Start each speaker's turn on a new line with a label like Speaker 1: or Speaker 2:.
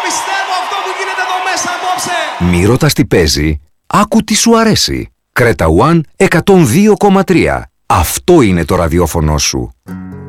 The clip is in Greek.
Speaker 1: πιστεύω αυτό που γίνεται εδώ μέσα απόψε.
Speaker 2: Μη ρωτάς τι παίζει, άκου τι σου αρέσει. Creta One 102,3. Αυτό είναι το ραδιόφωνο σου.